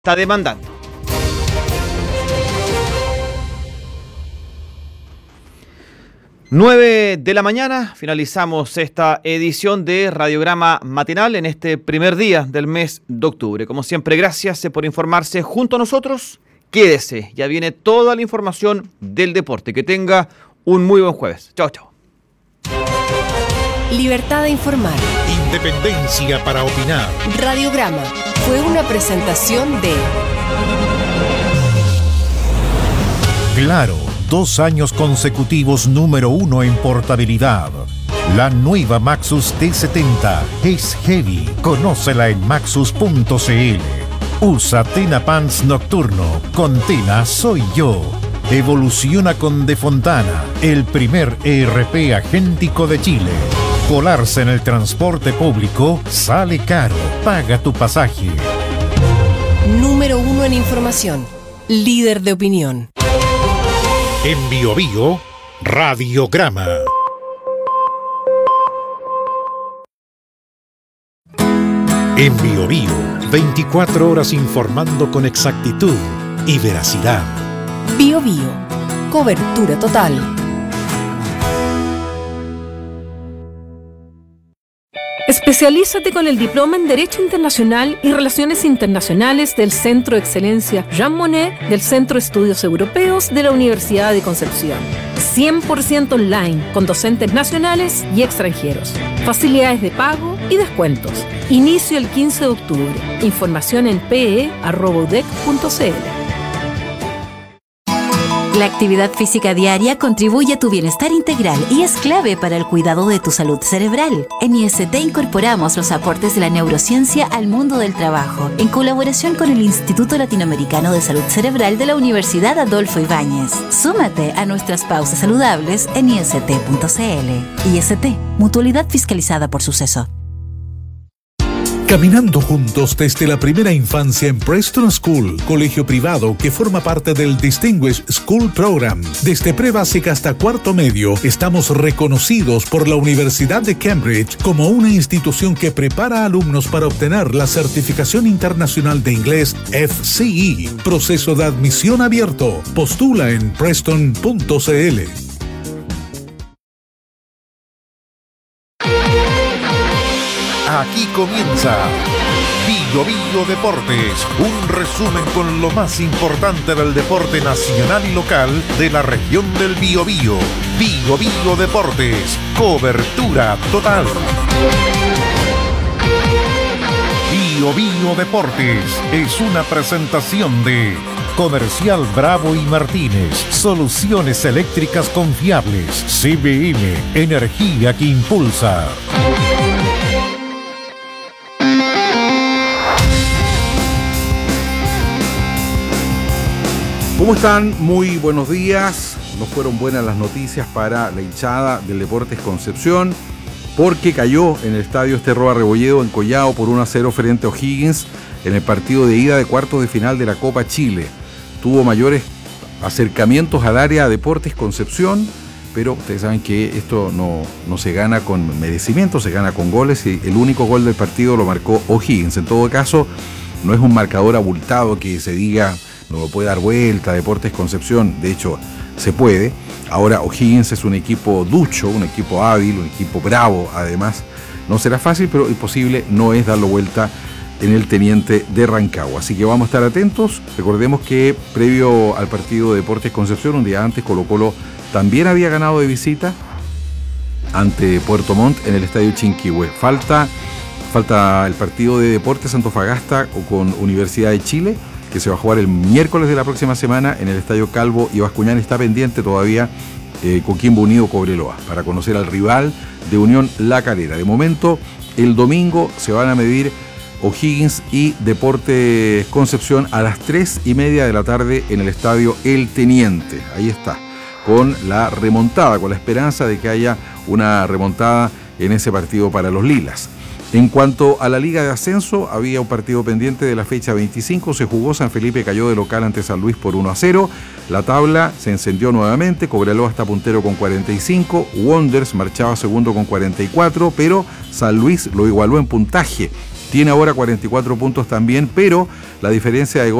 está demandando. Nueve de la mañana, finalizamos esta edición de Radiograma Matinal en este primer día del mes de octubre. Como siempre, gracias por informarse junto a nosotros. Quédese, ya viene toda la información del deporte. Que tenga un muy buen jueves. Chao, chao. Libertad de informar. Independencia para opinar. Radiograma fue una presentación de Claro, 2 años consecutivos número 1 en portabilidad. La nueva Maxus T70 es heavy. Conócela en maxus.cl. Usa Tena Pants Nocturno. Con Tena soy yo. Evoluciona con De Fontana, el primer ERP agéntico de Chile. Colarse en el transporte público sale caro. Paga tu pasaje. Número 1 en información. Líder de opinión. En BioBio, Radiograma. En BioBio, 24 horas informando con exactitud y veracidad. BioBio. Cobertura total. Especialízate con el diploma en Derecho Internacional y Relaciones Internacionales del Centro de Excelencia Jean Monnet del Centro de Estudios Europeos de la Universidad de Concepción. 100% online, con docentes nacionales y extranjeros. Facilidades de pago y descuentos. Inicio el 15 de octubre. Información en pe@udec.cl. La actividad física diaria contribuye a tu bienestar integral y es clave para el cuidado de tu salud cerebral. En IST incorporamos los aportes de la neurociencia al mundo del trabajo, en colaboración con el Instituto Latinoamericano de Salud Cerebral de la Universidad Adolfo Ibáñez. Súmate a nuestras pausas saludables en ist.cl. IST, mutualidad fiscalizada por Suceso. Caminando juntos desde la primera infancia en Preston School, colegio privado que forma parte del Distinguished School Program. Desde pre-básica hasta cuarto medio, estamos reconocidos por la Universidad de Cambridge como una institución que prepara alumnos para obtener la certificación internacional de inglés FCE. Proceso de admisión abierto. Postula en preston.cl. Aquí comienza BioBio Deportes, un resumen con lo más importante del deporte nacional y local de la región del Biobío. BioBio Deportes, cobertura total. BioBio Deportes es una presentación de Comercial Bravo y Martínez, soluciones eléctricas confiables. CBM, energía que impulsa. ¿Cómo están? Muy buenos días. No fueron buenas las noticias para la hinchada del Deportes Concepción, porque cayó en el estadio Esterroa Rebolledo en Collao por 1-0 frente a O'Higgins en el partido de ida de cuartos de final de la Copa Chile. Tuvo mayores acercamientos al área Deportes Concepción, pero ustedes saben que esto no se gana con merecimiento, se gana con goles, y el único gol del partido lo marcó O'Higgins. En todo caso, no es un marcador abultado que se diga no lo puede dar vuelta Deportes Concepción. De hecho, se puede. Ahora O'Higgins es un equipo ducho, un equipo hábil, un equipo bravo. Además, no será fácil, pero imposible no es darlo vuelta en el Teniente de Rancagua. Así que vamos a estar atentos. Recordemos que previo al partido de Deportes Concepción, un día antes, Colo-Colo también había ganado de visita ante Puerto Montt en el Estadio Chinquihue. Falta el partido de Deportes Antofagasta con Universidad de Chile, que se va a jugar el miércoles de la próxima semana en el Estadio Calvo y Bascuñán. Está pendiente todavía Coquimbo Unido Cobreloa para conocer al rival de Unión La Calera. De momento, el domingo se van a medir O'Higgins y Deportes Concepción a las 3:30 de la tarde en el Estadio El Teniente. Ahí está, con la remontada, con la esperanza de que haya una remontada en ese partido para los lilas. En cuanto a la Liga de Ascenso, había un partido pendiente de la fecha 25, se jugó. San Felipe cayó de local ante San Luis por 1-0. La tabla se encendió nuevamente, Cobreloa está puntero con 45, Wanderers marchaba segundo con 44, pero San Luis lo igualó en puntaje tiene ahora 44 puntos también, pero la diferencia de